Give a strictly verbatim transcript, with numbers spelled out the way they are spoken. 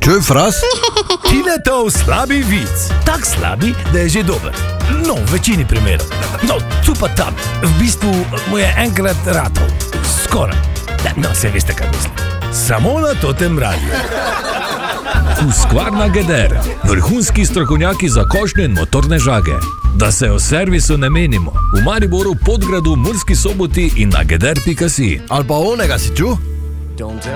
Čuj, Fras? Tiletov slabi vic. Tak slabi, da je že dober. No, v večini primerov. No, tu pa tam. V bistvu mu je enkrat ratov. Skoraj. No, se veste, kaj mislim. Samo na totem radiju. Husqvarna Geder. Vrhunski strokovnjaki za košnje in motorne žage. Da se o servisu ne menimo. V Mariboru, Podgradu, Murski Soboti in na geder pika si. Ali pa onega si čuj?